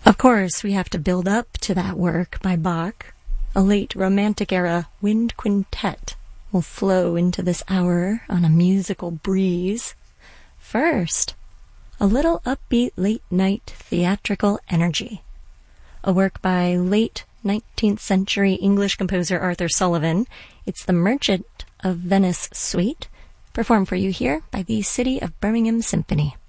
Of course, we have to build up to that work by Bach. A late Romantic-era wind quintet will flow into this hour on a musical breeze. First, a little upbeat late-night theatrical energy. A work by late 19th century English composer Arthur Sullivan. It's the Merchant of Venice Suite, performed for you here by the City of Birmingham Symphony.